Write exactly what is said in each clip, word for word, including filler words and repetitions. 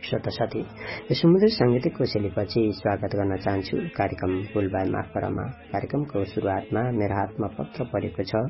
श्रोता साथी, यो सुमधुर साङ्गीतिक कोसेलीपछि स्वागत गर्न चाहन्छु कार्यक्रम भुलबाई माफ गरमा। कार्यक्रमको सुरुवातमा मेरो हातमा पत्र परेको छ।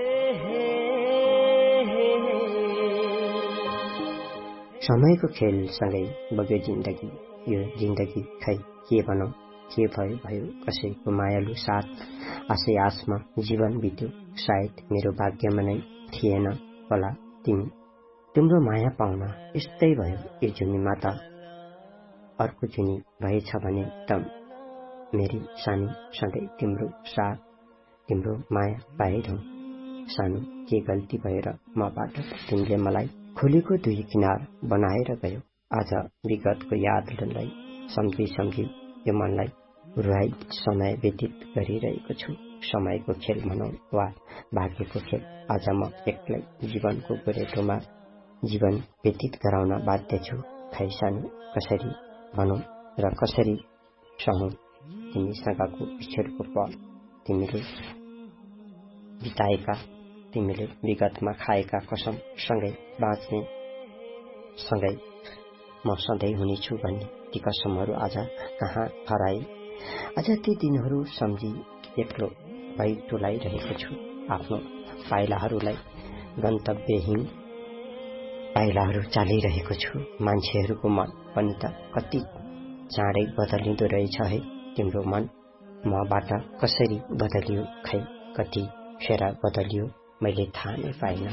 समयको खेलसँगै बग्यो जिन्दगी, यो जिन्दगी खै के भनौँ, के भयो भयो कसैको मायालु साथ, आशै आशमा जीवन बित्यो। सायद मेरो भाग्यमा नै थिएन होला तिमी, तिम्रो माया पाउन यस्तै भयो यो जुनीमा त। अर्को जुनी भएछ भने त मेरी सानो सधैँ तिम्रो साथ, तिम्रो माया पाएनौ। सानो के गल्ती भएर मबाट तिमीले मलाई खोलेको दुई किनार बनाएर गयो। आज विगतको यादलाई सम्झी सम्झी यो मनलाई रुवाई समय व्यतीत गरिरहेको छु। समयको खेल भनौँ वा भाग्यको खेल, आज म एक्लै जीवनको गोरेटोमा जीवन व्यतीत गराउन बाध्य छु। खै सानो कसरी भनौँ र कसरी सहौँ तिमीसँगको पिछेडको पल, तिमीले बिताएका, तिमीले विगतमा खाएका कसम, सँगै बाँच्ने, सँगै म सधैँ हुनेछु भन्ने ती कसमहरू आज कहाँ हराए। आज ती दिनहरू सम्झी एक्लो भई टोलाइरहेको छु। आफ्नो पाइलाहरूलाई गन्तव्यहीन पाइलाहरू चालिरहेको छु। मान्छेहरूको मन पनि त कति चाँडै बदलिँदो रहेछ है। तिम्रो मन मबाट कसरी बदलियो, खै कति फेर बदलियो मैले थाहा नै पाइनँ।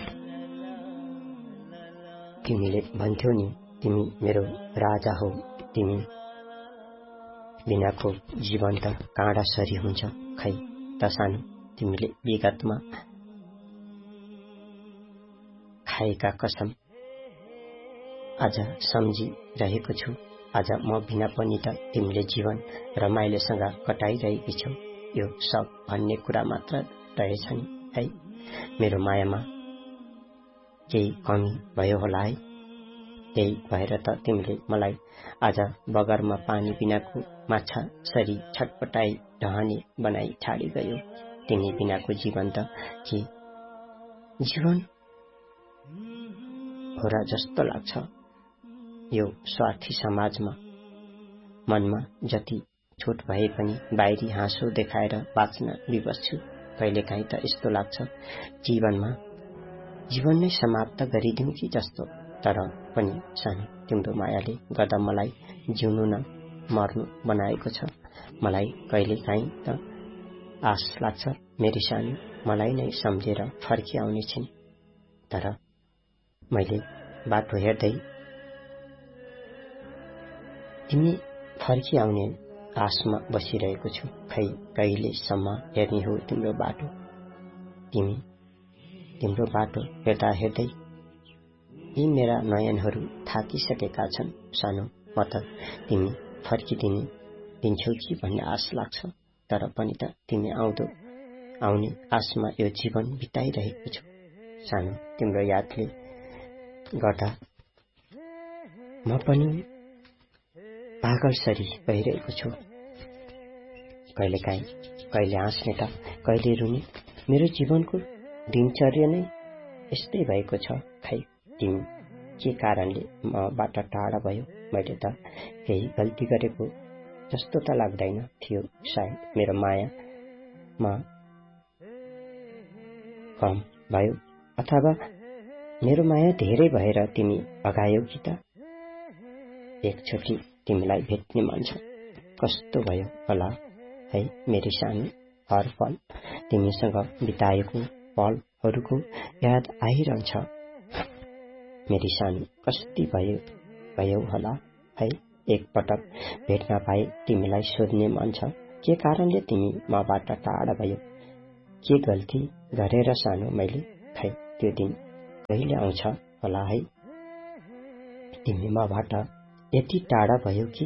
तिमीले भन्थ्यौ नि तिमी मेरो राजा हो, तिमी बिनाको जीवन त काँडासरी हुन्छ। खै त सानो तिमीले विगतमा खाएका कसम आज सम्झिरहेको छु। आज म बिना पनि त तिमीले जीवन रमाइलोसँग कटाइरहेकी छौ। यो सब भन्ने कुरा मात्र रहेछ नि है। मेरो मायामा केही कमी भयो होला है। त्यही भएर त तिमीले मलाई आज बगरमा पानी बिनाको माछा सरी छटपटाई ढहने बनाई छाडी गयो। तिमी बिनाको जीवन त के जीवन हो र जस्तो लाग्छ। यो स्वार्थी समाजमा मनमा जति छुट भए पनि बाहिरी हाँसो देखाएर बाँच्न विवश छु। कहिलेकाहीँ त यस्तो लाग्छ जीवनमा जीवन नै समाप्त गरिदिउँ कि जस्तो। तर पनि सानो तिम्रो मायाले गर्दा मलाई जिउनु न मर्नु बनाएको छ। मलाई कहिलेकाहीँ त आश लाग्छ मेरी सानो मलाई नै सम्झेर फर्किआउने छिन्। तर मैले बाटो हेर्दै तिमी फर्किआउने आशमा बसिरहेको छु। खै कहिलेसम्म हेर्ने हो तिम्रो बाटो। तिमी तिम्रो बाटो हेर्दा हेर्दै यी मेरा नयनहरू थाकिसकेका छन्। सानो म त तिमी फर्किदिने दिन्छौ कि भन्ने आश लाग्छ। तर पनि त तिमी आउँदो आउने आशमा यो जीवन बिताइरहेको छु। सानो तिम्रो यादले गर्दा म पनि पागलसरी भइरहेको छु। कहिलेकाहीँ कहिले हाँस्ने त कहिले रुने, मेरो जीवनको दिनचर्या नै यस्तै भएको छ। खै तिमी के कारणले मबाट टाढा भयो। मैले त केही गल्ती गरेको जस्तो त लाग्दैन थियो। सायद मेरो मायामा कम भयो अथवा मेरो माया धेरै भएर तिमी भगायौ कि त। एकचोटि तिमीलाई भेट्ने मन छ। कस्तो भयो होला है मेरी सानो। हर पल तिमीसँग बिताएको पलहरूको याद आइरहन्छ मेरी सानो। कस्ती भयो भयो होला है। एकपटक भेट्न पाए तिमीलाई सोध्ने मन छ, के कारणले तिमी मबाट टाढा भयो, के गल्ती गरेर सानो मैले। खै त्यो दिन कहिले आउँछ होला है। तिमी मबाट यति टाढा भयो कि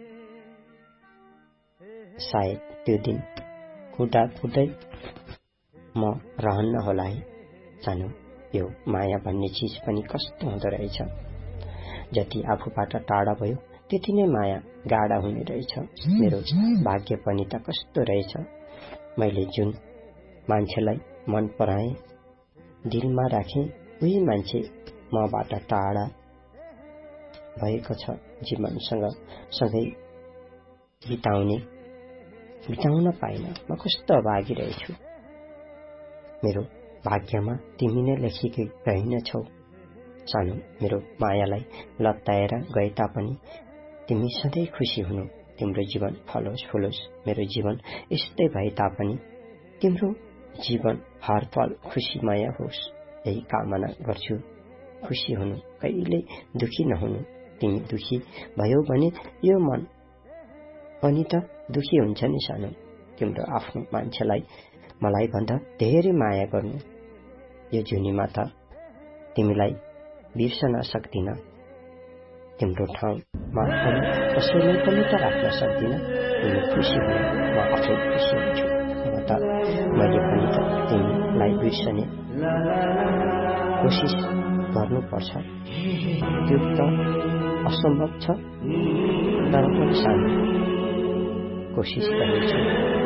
सायद त्यो दिन कुदा कुदै म रहन्न होला है। सानो यो माया भन्ने चिज पनि कस्तो हुँदो रहेछ। जति आफूबाट टाढा भयो त्यति नै माया गाढा हुने रहेछ। मेरो भाग्य पनि त कस्तो रहेछ। मैले जुन मान्छेलाई मन पराएँ, दिलमा राखेँ, उही मान्छे मबाट टाढा भएको छ जीवनसँग सँगै बिताउने बिताउन पाइन। म कस्तो अभागी रहेछु। मेरो भाग्यमा तिमी नै लेखेकी रहेनछौ। सानो मेरो मायालाई लत्ताएर गए तापनि तिमी सधैँ खुसी हुनु। तिम्रो जीवन फलोस् फुलोस्। मेरो जीवन यस्तै भए तापनि तिम्रो जीवन हर पल खुशीमय होस्, यही कामना गर्छु। खुसी हुनु, कहिल्यै दुखी नहुनु। तिमी दुखी भयो भने यो मन पनि त दुखी हुन्छ नि सानो। तिम्रो आफ्नो मान्छेलाई मलाई भन्दा धेरै माया गर्नु। यो जुनीमा त तिमीलाई बिर्सन सक्दिन। तिम्रो ठाउँमा पनि कसैलाई पनि त राख्न सक्दिन। तिमी खुसी हुनु, म आफै खुसी हुन्छु। अब त मैले पनि त तिमीलाई बिर्सने कोसिस गर्नुपर्छ। त्यो त असम्भव छ, तर पनि सानो कोसिस गर्नेछु।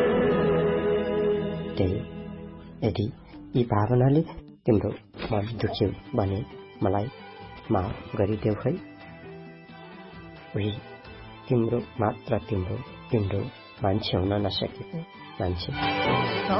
त्यही यदि यी भावनाले तिम्रो मन दुख्यो भने मलाई माफ गरिदेऊ है। उही तिम्रो मात्र तिम्रो तिम्रो मान्छे हुन नसकेको मान्छे।